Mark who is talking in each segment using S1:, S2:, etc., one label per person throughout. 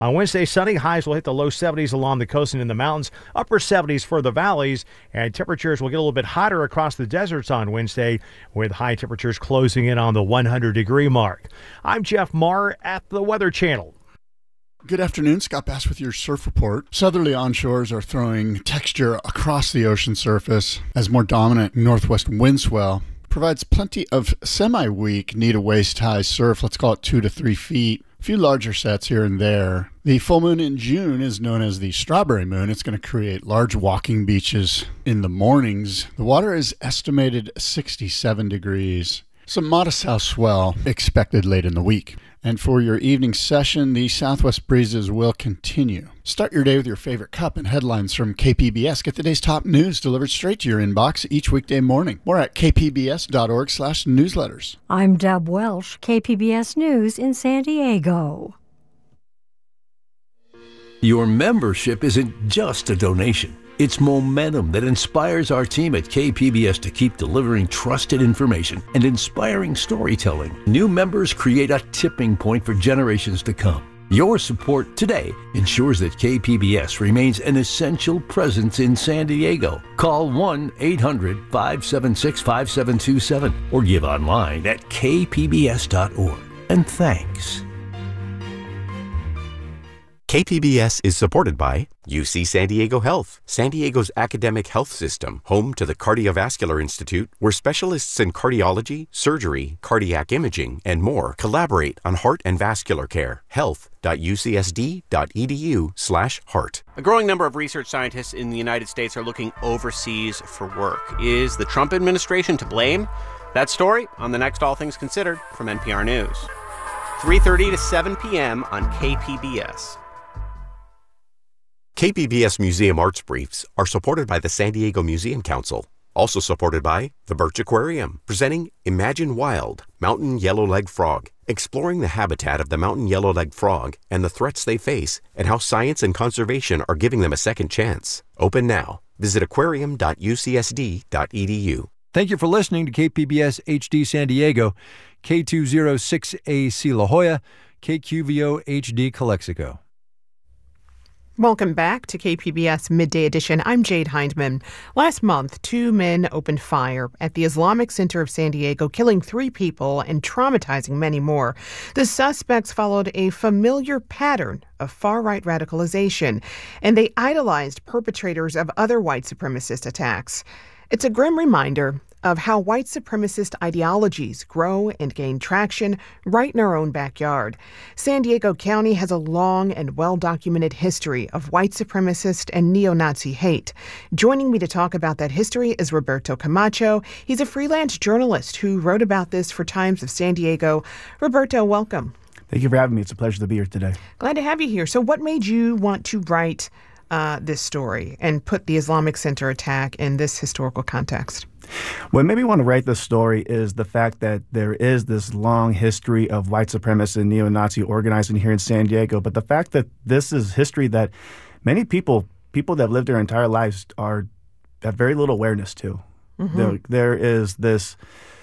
S1: On Wednesday, sunny highs will hit the low 70s along the coast and in the mountains, upper 70s for the valleys, and temperatures will get a little bit hotter across the deserts on Wednesday, with high temperatures closing in on the 100-degree mark. I'm Jeff Marr at the Weather Channel.
S2: Good afternoon, Scott Bass with your surf report. Southerly onshores are throwing texture across the ocean surface as more dominant northwest wind swell provides plenty of semi-weak knee-to-waist-high surf, let's call it 2 to 3 feet. A few larger sets here and there. The full moon in June is known as the strawberry moon. It's going to create large walking beaches in the mornings. The water is estimated 67 degrees. Some modest south swell expected late in the week. And for your evening session, the southwest breezes will continue. Start your day with your favorite cup and headlines from KPBS. Get the day's top news delivered straight to your inbox each weekday morning. More at kpbs.org/newsletters.
S3: I'm Deb Welsh, KPBS News in San Diego.
S4: Your membership isn't just a donation. It's momentum that inspires our team at KPBS to keep delivering trusted information and inspiring storytelling. New members create a tipping point for generations to come. Your support today ensures that KPBS remains an essential presence in San Diego. Call 1-800-576-5727 or give online at kpbs.org. And thanks.
S5: KPBS is supported by UC San Diego Health, San Diego's academic health system, home to the Cardiovascular Institute, where specialists in cardiology, surgery, cardiac imaging, and more collaborate on heart and vascular care. health.ucsd.edu/heart.
S6: A growing number of research scientists in the United States are looking overseas for work. Is the Trump administration to blame? That story on the next All Things Considered from NPR News. 3:30 to 7 p.m. on KPBS.
S5: KPBS Museum Arts Briefs are supported by the San Diego Museum Council. Also supported by the Birch Aquarium, presenting Imagine Wild, Mountain Yellowleg Frog, exploring the habitat of the mountain yellowleg frog and the threats they face and how science and conservation are giving them a second chance. Open now. Visit aquarium.ucsd.edu.
S7: Thank you for listening to KPBS HD San Diego, K206AC La Jolla, KQVO HD Calexico.
S8: Welcome back to KPBS Midday Edition. I'm Jade Hindman. Last month, 2 men opened fire at the Islamic Center of San Diego, killing 3 people and traumatizing many more. The suspects followed a familiar pattern of far-right radicalization, and they idolized perpetrators of other white supremacist attacks. It's a grim reminder of how white supremacist ideologies grow and gain traction right in our own backyard. San Diego County has a long and well-documented history of white supremacist and neo-Nazi hate. Joining me to talk about that history is Roberto Camacho. He's a freelance journalist who wrote about this for Times of San Diego. Roberto, welcome.
S9: Thank you for having me. It's a pleasure to be here today.
S8: Glad to have you here. So what made you want to write this story and put the Islamic Center attack in this historical context?
S9: What made me want to write this story is the fact that there is this long history of white supremacist and neo-Nazi organizing here in San Diego, but the fact that this is history that many people that have lived their entire lives have very little awareness to. Mm-hmm. There is this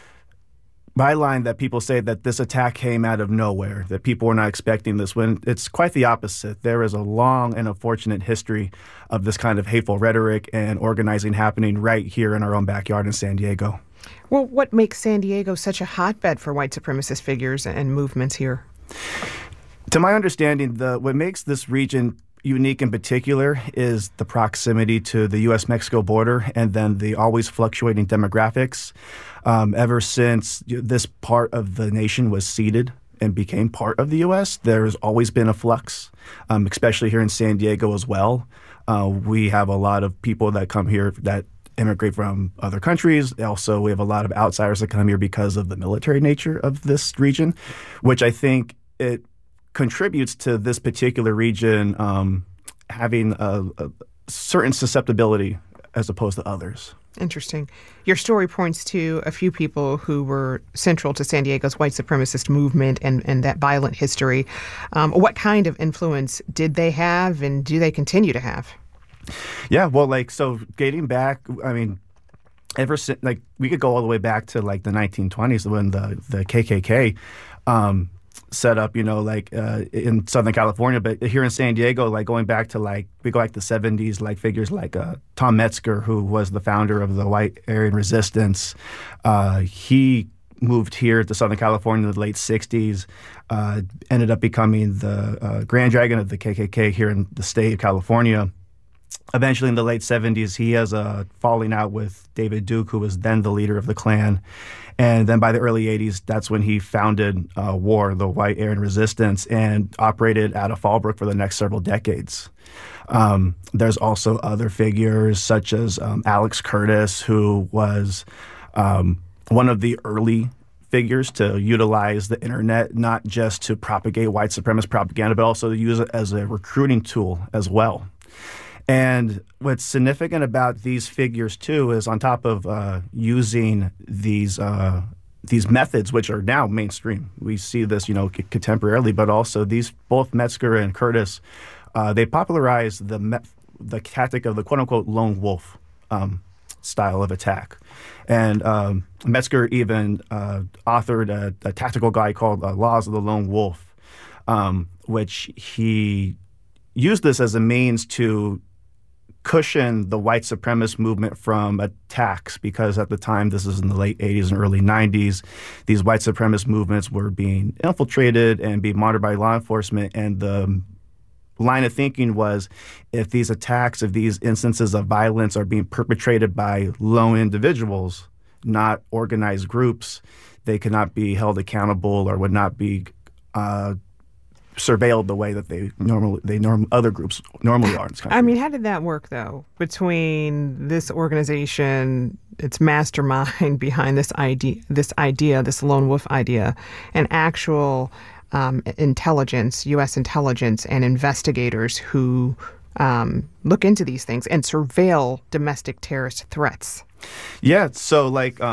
S9: byline that people say that this attack came out of nowhere, that people were not expecting this, when it's quite the opposite. There is a long and unfortunate history of this kind of hateful rhetoric and organizing happening right here in our own backyard in San Diego.
S8: Well, what makes San Diego such a hotbed for white supremacist figures and movements here?
S9: To my understanding, what makes this region unique in particular is the proximity to the U.S.-Mexico border and then the always fluctuating demographics. Ever since this part of the nation was ceded and became part of the U.S., there's always been a flux, especially here in San Diego as well. We have a lot of people that come here that immigrate from other countries. Also, we have a lot of outsiders that come here because of the military nature of this region, which I think it contributes to this particular region having a certain susceptibility as opposed to others.
S8: Interesting. Your story points to a few people who were central to San Diego's white supremacist movement and that violent history. What kind of influence did they have, and do they continue to have?
S9: Yeah, well, so dating back, I mean, ever since, we could go all the way back to the 1920s when the KKK set up, in Southern California, but here in San Diego, like going back to we go back to the 70s, like figures like Tom Metzger, who was the founder of the White Aryan Resistance. He moved here to Southern California in the late 60s, ended up becoming the Grand Dragon of the KKK here in the state of California. Eventually, in the late 70s, he has a falling out with David Duke, who was then the leader of the Klan. And then by the early 80s, that's when he founded WAR, the White Aryan Resistance, and operated out of Fallbrook for the next several decades. There's also other figures such as Alex Curtis, who was one of the early figures to utilize the internet, not just to propagate white supremacist propaganda, but also to use it as a recruiting tool as well. And what's significant about these figures, too, is on top of using these methods, which are now mainstream. We see this, contemporarily, but also both Metzger and Curtis, they popularized the tactic of the quote-unquote lone wolf style of attack. And Metzger even authored a tactical guide called Laws of the Lone Wolf, which he used this as a means to cushion the white supremacist movement from attacks, because at the time, this is in the late 80s and early 90s, these white supremacist movements were being infiltrated and being monitored by law enforcement. And the line of thinking was, if these attacks, if these instances of violence are being perpetrated by lone individuals, not organized groups, they cannot be held accountable or would not be surveilled the way that other groups normally are in this country.
S8: I mean, how did that work, though, between this organization, its mastermind behind this lone wolf idea, and actual intelligence, U.S. intelligence, and investigators who look into these things and surveil domestic terrorist threats?
S9: Yeah, so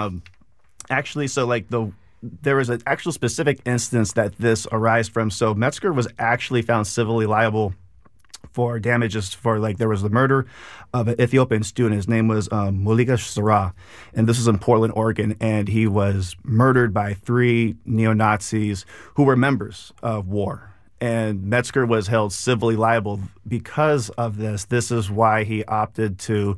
S9: there was an actual specific instance that this arised from. So Metzger was actually found civilly liable for damages for, there was the murder of an Ethiopian student. His name was Muliga Sarah, and this is in Portland, Oregon, and he was murdered by 3 neo-Nazis who were members of WAR. And Metzger was held civilly liable because of this. This is why he opted to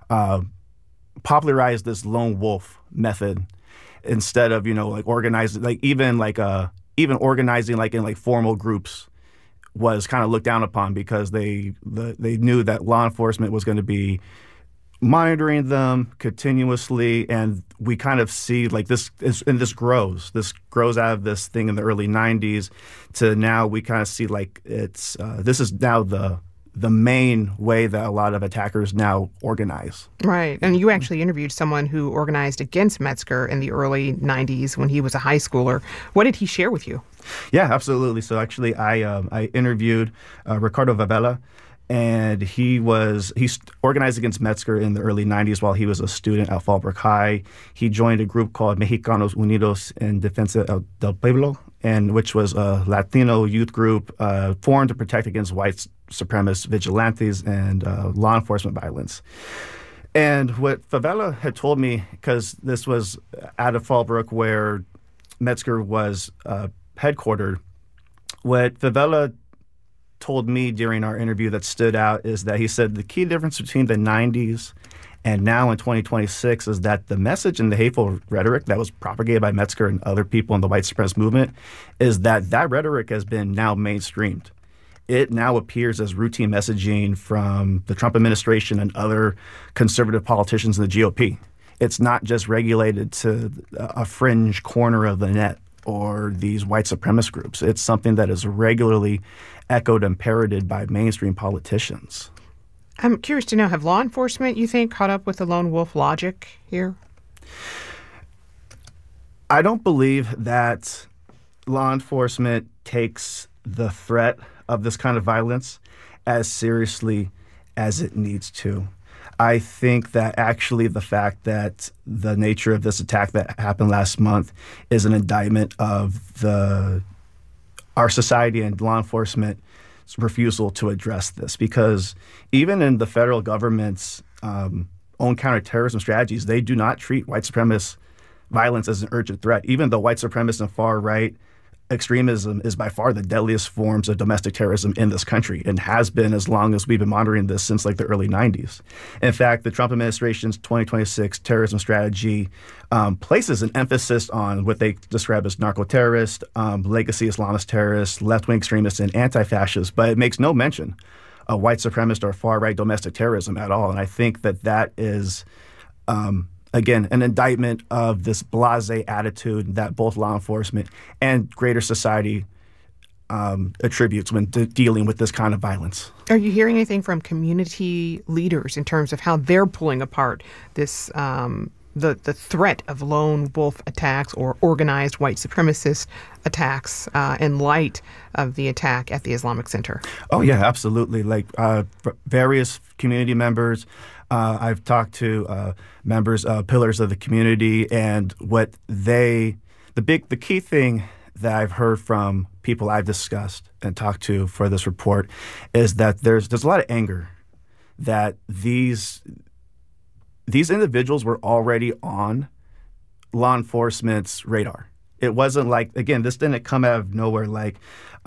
S9: popularize this lone wolf method instead of, organizing, even organizing in formal groups was kind of looked down upon, because they knew that law enforcement was going to be monitoring them continuously. And we kind of see this grows out of this thing in the early 90s to now we kind of see this is now the main way that a lot of attackers now organize.
S8: Right. And you actually interviewed someone who organized against Metzger in the early 90s when he was a high schooler. What did he share with you?
S9: Yeah, absolutely. So actually, I interviewed Ricardo Favela, and he organized against Metzger in the early 90s while he was a student at Fallbrook High. He joined a group called Mexicanos Unidos en Defensa del Pueblo, which was a Latino youth group formed to protect against white supremacist vigilantes and law enforcement violence. And what Favela had told me, because this was out of Fallbrook where Metzger was headquartered, what Favela told me during our interview that stood out is that he said the key difference between the 90s and now in 2026 is that the message and the hateful rhetoric that was propagated by Metzger and other people in the white supremacist movement is that rhetoric has been now mainstreamed. It now appears as routine messaging from the Trump administration and other conservative politicians in the GOP. It's not just regulated to a fringe corner of the net or these white supremacist groups. It's something that is regularly echoed and parroted by mainstream politicians.
S8: I'm curious to know, have law enforcement, you think, caught up with the lone wolf logic here?
S9: I don't believe that law enforcement takes the threat of this kind of violence as seriously as it needs to. I think that actually the fact that the nature of this attack that happened last month is an indictment of our society and law enforcement's refusal to address this. Because even in the federal government's own counterterrorism strategies, they do not treat white supremacist violence as an urgent threat. Even though white supremacists and far-right extremism is by far the deadliest forms of domestic terrorism in this country and has been as long as we've been monitoring this since like the early 90s. In fact, the Trump administration's 2026 terrorism strategy places an emphasis on what they describe as narco-terrorists, legacy Islamist terrorists, left-wing extremists, and anti-fascists, but it makes no mention of white supremacist or far-right domestic terrorism at all. And I think that is again, an indictment of this blasé attitude that both law enforcement and greater society attributes when dealing with this kind of violence.
S8: Are you hearing anything from community leaders in terms of how they're pulling apart this the threat of lone wolf attacks or organized white supremacist attacks in light of the attack at the Islamic Center?
S9: Oh, yeah, absolutely. Like various community members. I've talked to members of pillars of the community, and the key thing that I've heard from people I've discussed and talked to for this report is that there's a lot of anger that these individuals were already on law enforcement's radar. It wasn't like, again, this didn't come out of nowhere. Like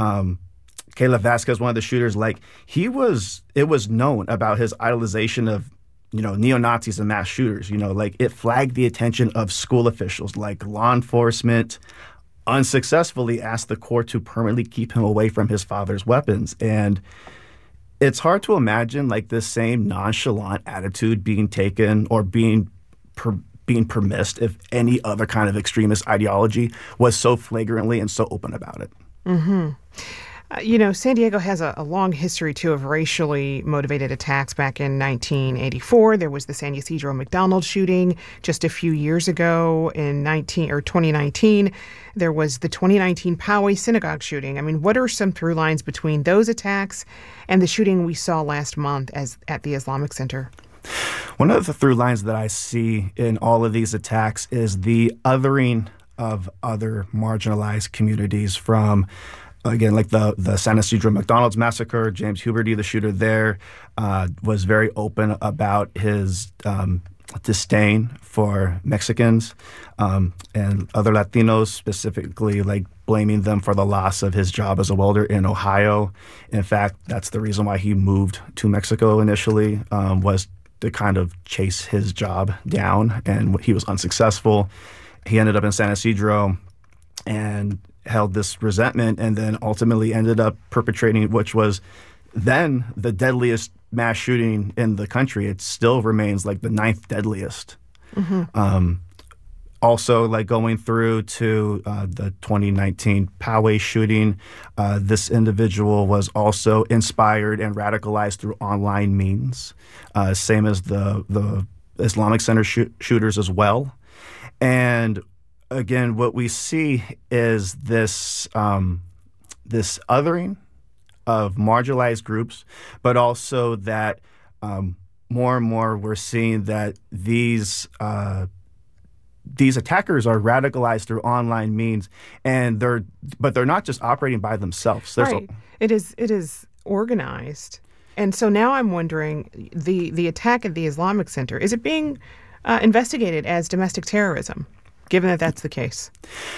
S9: Kayla Vasquez, one of the shooters, like it was known about his idolization of neo-Nazis and mass shooters. Like it flagged the attention of school officials. Like law enforcement unsuccessfully asked the court to permanently keep him away from his father's weapons. And it's hard to imagine like this same nonchalant attitude being taken or being permissed if any other kind of extremist ideology was so flagrantly and so open about it.
S8: Mm-hmm. San Diego has a long history, too, of racially motivated attacks. Back in 1984, there was the San Ysidro McDonald's shooting. Just a few years ago, in 2019, there was the 2019 Poway synagogue shooting. I mean, what are some through lines between those attacks and the shooting we saw last month at the Islamic Center?
S9: One of the through lines that I see in all of these attacks is the othering of other marginalized communities from, again, like the San Ysidro McDonald's massacre. James Huberty, the shooter there, was very open about his disdain for Mexicans and other Latinos, specifically like blaming them for the loss of his job as a welder in Ohio. In fact, that's the reason why he moved to Mexico initially, was to kind of chase his job down, and he was unsuccessful. He ended up in San Ysidro and held this resentment, and then ultimately ended up perpetrating, which was then the deadliest mass shooting in the country. It still remains like the 9th deadliest. Mm-hmm. Also, like going through to the 2019 Poway shooting, this individual was also inspired and radicalized through online means, same as the Islamic Center shooters as well. And again, what we see is this othering of marginalized groups, but also that more and more we're seeing that these attackers are radicalized through online means, and they're not just operating by themselves.
S8: Right. It is organized, and so now I'm wondering, the attack at the Islamic Center, is it being investigated as domestic terrorism, given that that's the case?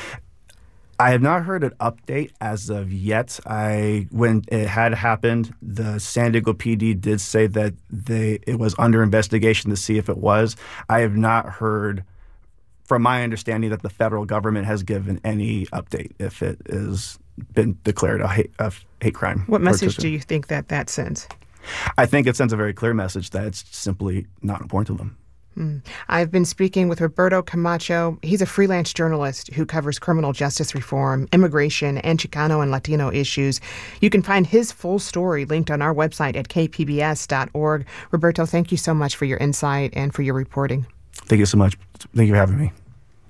S9: I have not heard an update as of yet. When it had happened, the San Diego PD did say that it was under investigation to see if it was. I have not heard, from my understanding, that the federal government has given any update if it has been declared a hate crime.
S8: What message do you think that sends?
S9: I think it sends a very clear message that it's simply not important to them.
S8: I've been speaking with Roberto Camacho. He's a freelance journalist who covers criminal justice reform, immigration, and Chicano and Latino issues. You can find his full story linked on our website at kpbs.org. Roberto, thank you so much for your insight and for your reporting.
S9: Thank you so much. Thank you for having me.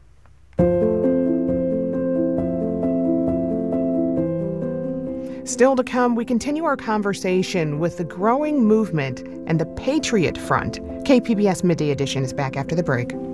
S8: Still to come, we continue our conversation with the growing movement and the Patriot Front. KPBS Midday Edition is back after the break.